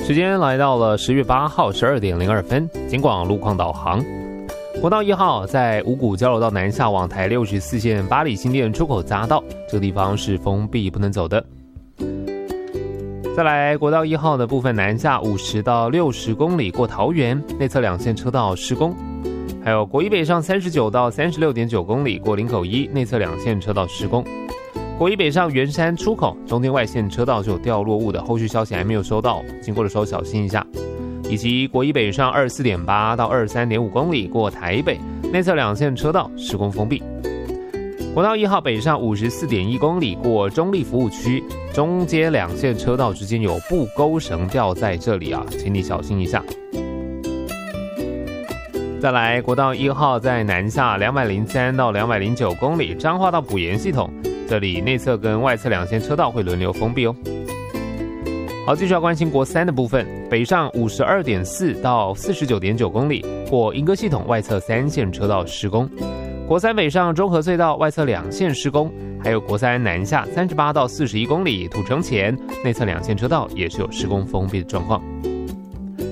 时间来到了10月8号12点02分，警广路况导航。国道1号在五股交流道南下往台64线八里新店出口匝道，这个地方是封闭不能走的。再来，国道1号的部分南下50到60公里过桃园，内侧两线车道施工。还有国一北上39到36.9公里过林口一，内侧两线车道施工。国一北上圆山出口中间外线车道是有掉落物的，后续消息还没有收到，经过的时候小心一下。以及国一北上24.8到23.5公里过台北，内侧两线车道施工封闭。国道1号北上54.1公里过中立服务区，中间两线车道之间有布钩绳吊在这里啊，请你小心一下。再来，国道1号在南下203到209公里彰化到埔盐系统，这里内侧跟外侧两线车道会轮流封闭哦。好，继续要关心国3的部分，北上52.4到49.9公里过莺歌系统，外侧3线车道施工。国3北上中和隧道外侧2线施工，还有国3南下38到41公里土城前，内侧2线车道也是有施工封闭的状况。